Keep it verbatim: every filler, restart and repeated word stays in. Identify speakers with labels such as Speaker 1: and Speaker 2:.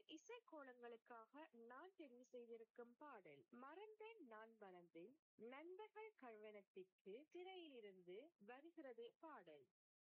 Speaker 1: இசைக்கோலங்களுக்காக நான் தெரிவு செய்திருக்கும் பாடல் மறந்தேன் நான் மறந்தேன் நண்பர்கள் கழவனத்திற்கு திரையிலிருந்து வருகிறது பாடல்.